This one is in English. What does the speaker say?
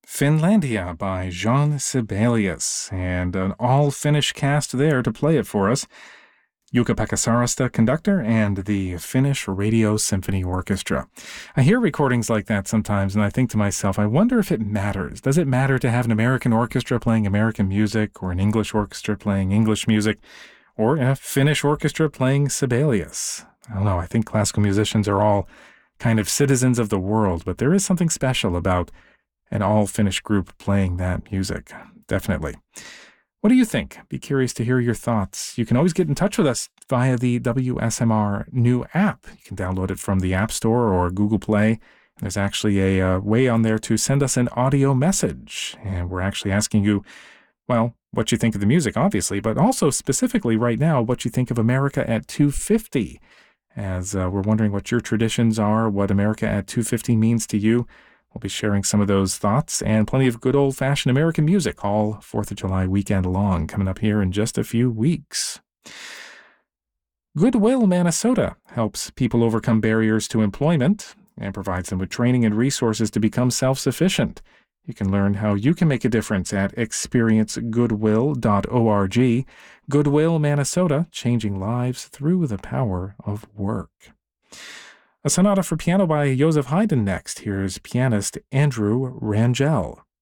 Finlandia by Jean Sibelius, and an all-Finnish cast there to play it for us. Jukka-Pekka Sarasta, conductor, and the Finnish Radio Symphony Orchestra. I hear recordings like that sometimes, and I think to myself, I wonder if it matters. Does it matter to have an American orchestra playing American music, or an English orchestra playing English music, or a Finnish orchestra playing Sibelius? I don't know, I think classical musicians are all kind of citizens of the world, but there is something special about an all-Finnish group playing that music. Definitely. What do you think? Be curious to hear your thoughts. You can always get in touch with us via the WSMR new app. You can download it from the App Store or Google Play. There's actually a way on there to send us an audio message. And we're actually asking you, well, what you think of the music, obviously, but also specifically right now, what you think of America at 250. As we're wondering what your traditions are, what America at 250 means to you. We'll be sharing some of those thoughts and plenty of good old-fashioned American music all 4th of July weekend long coming up here in just a few weeks. Goodwill Manitoba helps people overcome barriers to employment and provides them with training and resources to become self-sufficient. You can learn how you can make a difference at experiencegoodwill.org. Goodwill Manitoba, changing lives through the power of work. A sonata for piano by Joseph Haydn next. Here's pianist Andrew Rangel.